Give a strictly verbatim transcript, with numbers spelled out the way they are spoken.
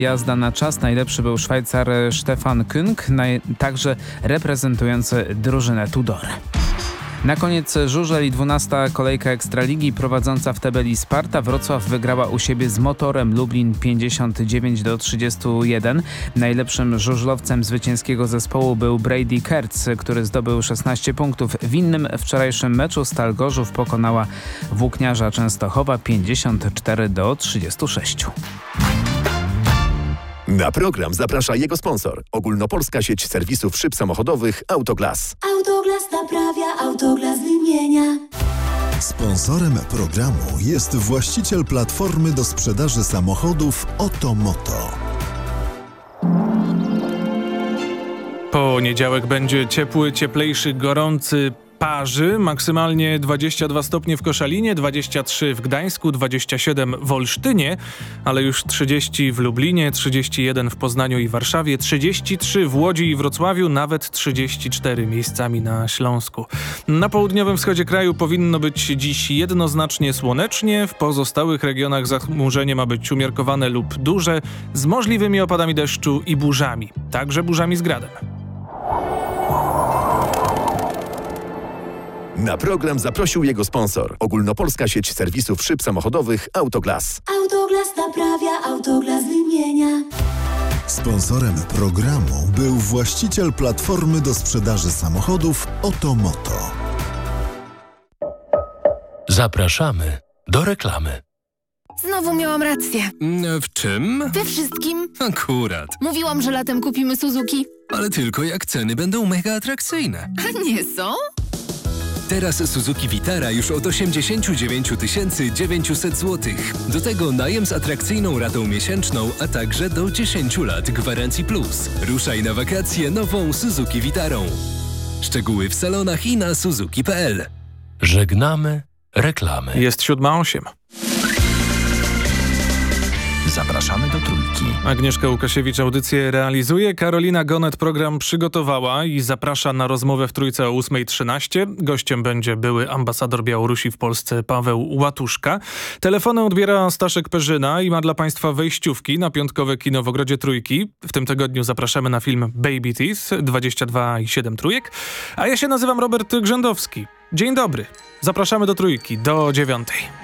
Jazda na czas. Najlepszy był Szwajcar Stefan Küng, naj... także reprezentujący drużynę Tudor. Na koniec żużel i dwunasta kolejka Ekstraligi prowadząca w tabeli Sparta Wrocław wygrała u siebie z Motorem Lublin pięćdziesiąt dziewięć do trzydziestu jeden. Najlepszym żużlowcem zwycięskiego zespołu był Brady Kertz, który zdobył szesnaście punktów. W innym wczorajszym meczu Stal Gorzów pokonała Włókniarza Częstochowa pięćdziesiąt cztery do trzydziestu sześciu. Na program zaprasza jego sponsor. Ogólnopolska sieć serwisów szyb samochodowych Autoglas. Autoglas naprawia, Autoglas wymienia. Sponsorem programu jest właściciel platformy do sprzedaży samochodów Otomoto. Poniedziałek będzie ciepły, cieplejszy, gorący, parzy. Maksymalnie dwadzieścia dwa stopnie w Koszalinie, dwadzieścia trzy w Gdańsku, dwadzieścia siedem w Olsztynie, ale już trzydzieści w Lublinie, trzydzieści jeden w Poznaniu i Warszawie, trzydzieści trzy w Łodzi i Wrocławiu, nawet trzydzieści cztery miejscami na Śląsku. Na południowym wschodzie kraju powinno być dziś jednoznacznie słonecznie, w pozostałych regionach zachmurzenie ma być umiarkowane lub duże, z możliwymi opadami deszczu i burzami, także burzami z gradem. Na program zaprosił jego sponsor. Ogólnopolska sieć serwisów szyb samochodowych Autoglas. Autoglas naprawia, Autoglas wymienia. Sponsorem programu był właściciel platformy do sprzedaży samochodów Otomoto. Zapraszamy do reklamy. Znowu miałam rację. W czym? We wszystkim. Akurat. Mówiłam, że latem kupimy Suzuki. Ale tylko jak ceny będą mega atrakcyjne. A nie są? Teraz Suzuki Vitara już od osiemdziesiąt dziewięć tysięcy dziewięćset złotych. Do tego najem z atrakcyjną ratą miesięczną, a także do dziesięć lat gwarancji plus. Ruszaj na wakacje nową Suzuki Vitarą. Szczegóły w salonach i na suzuki kropka p l. Żegnamy reklamy. Jest siódma osiem. Zapraszamy do Trójki. Agnieszka Łukasiewicz audycję realizuje, Karolina Gonet program przygotowała i zaprasza na rozmowę w Trójce o ósma trzynaście. Gościem będzie były ambasador Białorusi w Polsce Paweł Łatuszka. Telefony odbiera Staszek Perzyna i ma dla Państwa wejściówki na piątkowe kino w Ogrodzie Trójki. W tym tygodniu zapraszamy na film Baby Teeth, dwadzieścia dwa i siedem trójek. A ja się nazywam Robert Grzędowski. Dzień dobry. Zapraszamy do Trójki do dziewiątej.